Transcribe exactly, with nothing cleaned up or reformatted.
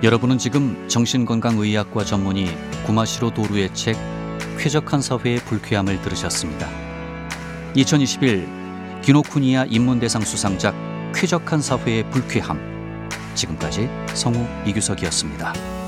여러분은 지금 정신건강의학과 전문의 구마시로 도루의 책 쾌적한 사회의 불쾌함을 들으셨습니다. 이천이십일 기노쿠니아 인문대상 수상작 쾌적한 사회의 불쾌함. 지금까지 성우 이규석이었습니다.